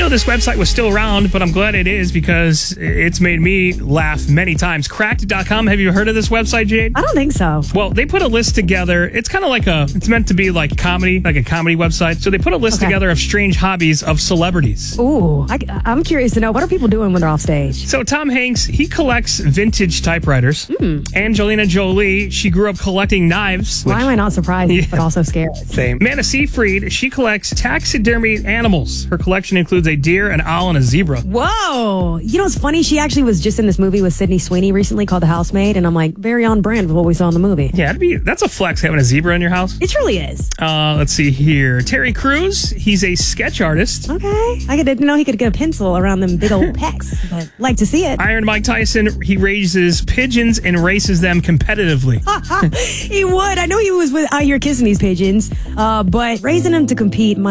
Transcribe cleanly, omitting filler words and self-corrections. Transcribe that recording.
know this website was still around, but I'm glad it is because it's made me laugh many times. Cracked.com. Have you heard of this website, Jade? I don't think so. Well, they put a list together. It's kind of like it's meant to be like comedy, like a comedy website. So they put a list together of strange hobbies of celebrities. Ooh, I'm curious to know, what are people doing when they're off stage? So Tom Hanks, he collects vintage typewriters. Angelina Jolie, she grew up collecting knives. Why am I not surprised, but also scared? Same. Amanda Seyfried, she collects taxidermy animals. Her collection includes a deer, an owl, and a zebra. Whoa! You know what's funny? She actually was just in this movie with Sydney Sweeney recently called The Housemaid, and I'm like, very on brand with what we saw in the movie. Yeah, that's a flex having a zebra in your house. It truly is. Let's see here. Terry Crews, he's a sketch artist. Okay. I didn't know he could get a pencil around them big old pecs, but like to see it. Iron Mike Tyson, he raises pigeons and races them competitively. He would. I know he was out here kissing these pigeons, but raising them to compete